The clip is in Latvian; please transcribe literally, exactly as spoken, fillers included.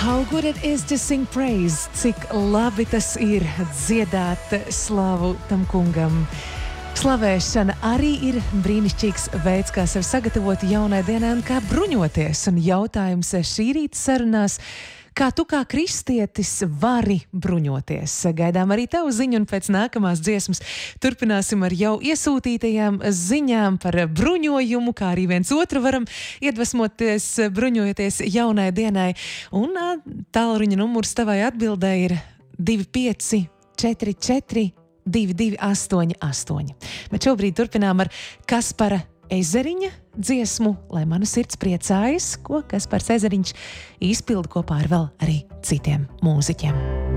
How good it is to sing praise. Cik labi tas ir dziedāt slavu tam kungam. Slavēšana arī ir brīnišķīgs veids, kā sevi sagatavot jaunai dienai un kā bruņoties. Un jautājums šī rīta sarunās, kā tu kā kristietis vari bruņoties? Gaidām arī tavu ziņu, un pēc nākamās dziesmas turpināsim ar jau iesūtītajām ziņām par bruņojumu, kā arī viens otru varam iedvesmoties, bruņojoties jaunai dienai. Un tālruņa numurs tavai atbildē ir divi pieci četri četri divi divi astoņi astoņi. Bet šobrīd turpinām ar Kaspara Ezeriņa dziesmu, lai mana sirds priecājas, ko Kaspars Ezeriņš izpilda kopā ar vēl arī citiem mūziķiem.